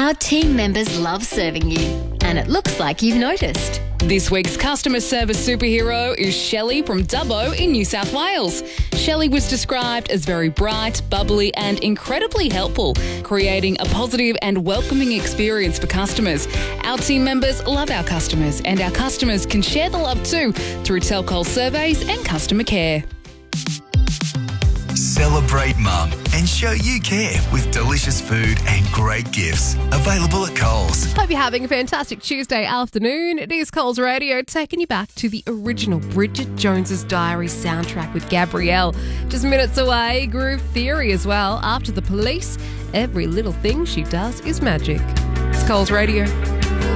Our team members love serving you, and it looks like you've noticed. This week's customer service superhero is Shelley from Dubbo in New South Wales. Shelley was described as very bright, bubbly and incredibly helpful, creating a positive and welcoming experience for customers. Our team members love our customers, and our customers can share the love too through Telcol surveys and customer care. Celebrate Mum and show you care with delicious food and great gifts. Available at Coles. Hope you're having a fantastic Tuesday afternoon. It is Coles Radio, taking you back to the original Bridget Jones's Diary soundtrack with Gabrielle. Just minutes away, Groove Theory as well. After The Police, every little thing she does is magic. It's Coles Radio.